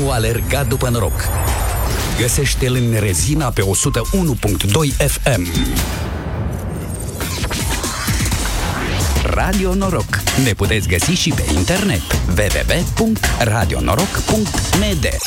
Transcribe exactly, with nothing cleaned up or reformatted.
nu alerga după noroc. Găsește-l în Rezina pe o sută unu punct doi F M. Radio Noroc. Ne puteți găsi și pe internet w w w punct radio noroc punct m d.